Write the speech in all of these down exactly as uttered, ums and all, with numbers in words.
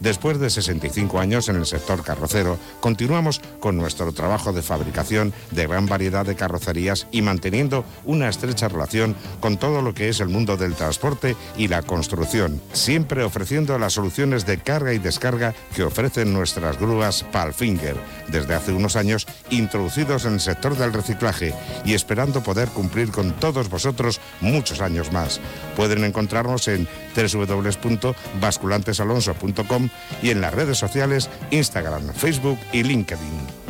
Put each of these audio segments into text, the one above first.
Después de sesenta y cinco años en el sector carrocero, continuamos con nuestro trabajo de fabricación de gran variedad de carrocerías y manteniendo una estrecha relación con todo lo que es el mundo del transporte y la construcción, siempre ofreciendo las soluciones de carga y descarga que ofrecen nuestras grúas Palfinger, desde hace unos años introducidos en el sector del reciclaje y esperando poder cumplir con todos vosotros muchos años más. Pueden encontrarnos en doble u doble u doble u punto basculantes alonso punto com y en las redes sociales Instagram, Facebook y LinkedIn.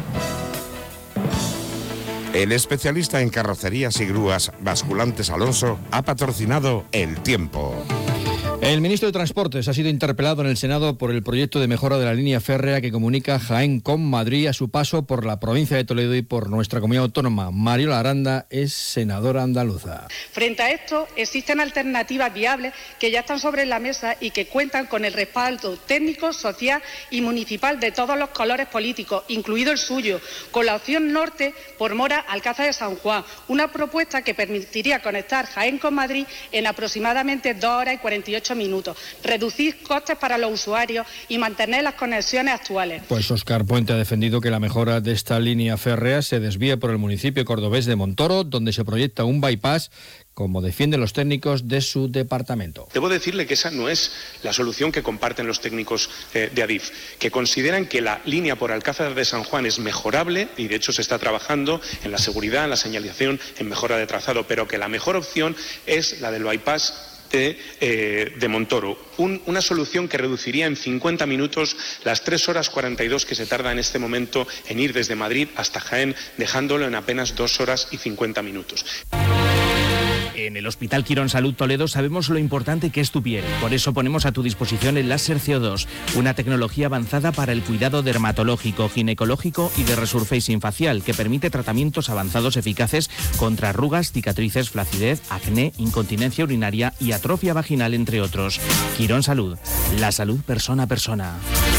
El especialista en carrocerías y grúas Basculantes Alonso ha patrocinado El Tiempo. El ministro de Transportes ha sido interpelado en el Senado por el proyecto de mejora de la línea férrea que comunica Jaén con Madrid a su paso por la provincia de Toledo y por nuestra comunidad autónoma. Mariola Aranda es senadora andaluza. Frente a esto, existen alternativas viables que ya están sobre la mesa y que cuentan con el respaldo técnico, social y municipal de todos los colores políticos, incluido el suyo, con la opción norte por Mora Alcázar de San Juan, una propuesta que permitiría conectar Jaén con Madrid en aproximadamente dos horas y cuarenta y ocho minutos, reducir costes para los usuarios y mantener las conexiones actuales. Pues Óscar Puente ha defendido que la mejora de esta línea férrea se desvíe por el municipio cordobés de Montoro, donde se proyecta un bypass, como defienden los técnicos de su departamento. Debo decirle que esa no es la solución que comparten los técnicos eh, de Adif, que consideran que la línea por Alcázar de San Juan es mejorable y de hecho se está trabajando en la seguridad, en la señalización, en mejora de trazado, pero que la mejor opción es la del bypass De, eh, de Montoro, Un, una solución que reduciría en cincuenta minutos las tres horas cuarenta y dos que se tarda en este momento en ir desde Madrid hasta Jaén, dejándolo en apenas dos horas y cincuenta minutos. En el Hospital Quirón Salud Toledo sabemos lo importante que es tu piel. Por eso ponemos a tu disposición el láser C O dos, una tecnología avanzada para el cuidado dermatológico, ginecológico y de resurfacing facial que permite tratamientos avanzados eficaces contra arrugas, cicatrices, flacidez, acné, incontinencia urinaria y atrofia vaginal, entre otros. Quirón Salud, la salud persona a persona.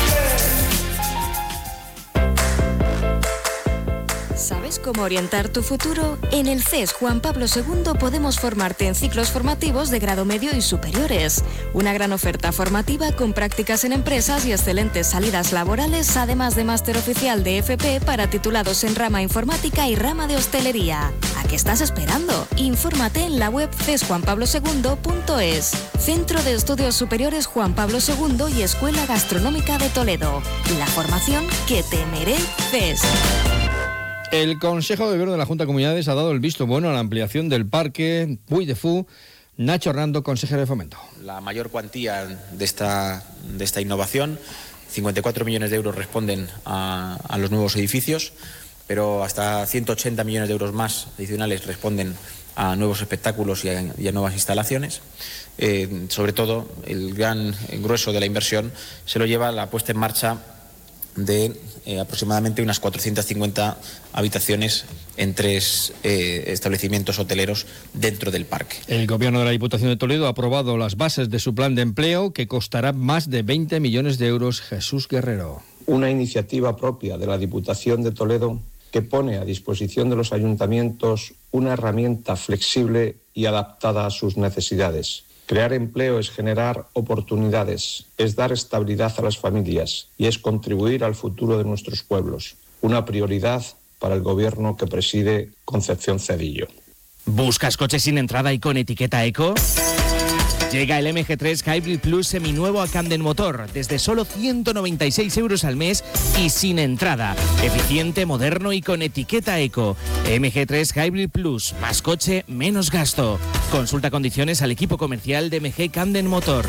¿Sabes cómo orientar tu futuro? En el C E S Juan Pablo segundo podemos formarte en ciclos formativos de grado medio y superiores. Una gran oferta formativa con prácticas en empresas y excelentes salidas laborales, además de máster oficial de F P para titulados en rama informática y rama de hostelería. ¿A qué estás esperando? Infórmate en la web c e s juan pablo segundo punto e s. Centro de Estudios Superiores Juan Pablo segundo y Escuela Gastronómica de Toledo. La formación que te mereces. El Consejo de Gobierno de la Junta de Comunidades ha dado el visto bueno a la ampliación del parque Puy de Fú. Nacho Hernando, consejero de Fomento. La mayor cuantía de esta, de esta innovación, cincuenta y cuatro millones de euros, responden a, a los nuevos edificios, pero hasta ciento ochenta millones de euros más adicionales responden a nuevos espectáculos y a, y a nuevas instalaciones. Eh, sobre todo, el gran el grueso de la inversión se lo lleva la puesta en marcha de eh, aproximadamente unas cuatrocientas cincuenta habitaciones en tres eh, establecimientos hoteleros dentro del parque. El Gobierno de la Diputación de Toledo ha aprobado las bases de su plan de empleo, que costará más de veinte millones de euros. Jesús Guerrero. Una iniciativa propia de la Diputación de Toledo que pone a disposición de los ayuntamientos una herramienta flexible y adaptada a sus necesidades. Crear empleo es generar oportunidades, es dar estabilidad a las familias y es contribuir al futuro de nuestros pueblos. Una prioridad para el gobierno que preside Concepción Cedillo. ¿Buscas coches sin entrada y con etiqueta eco? Llega el M G tres Hybrid Plus seminuevo a Camden Motor, desde solo ciento noventa y seis euros al mes y sin entrada. Eficiente, moderno y con etiqueta eco. M G tres Hybrid Plus, más coche, menos gasto. Consulta condiciones al equipo comercial de M G Camden Motor.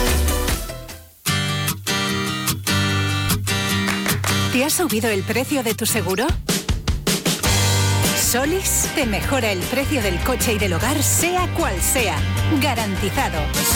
¿Te ha subido el precio de tu seguro? Solis te mejora el precio del coche y del hogar, sea cual sea. Garantizado.